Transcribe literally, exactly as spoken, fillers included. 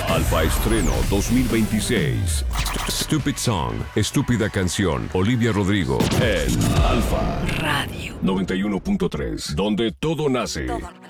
Alfa Estreno dos mil veintiséis. Stupid Song, Estúpida Canción. Olivia Rodrigo en Alfa Radio noventa y uno punto tres, donde todo nace. Todo.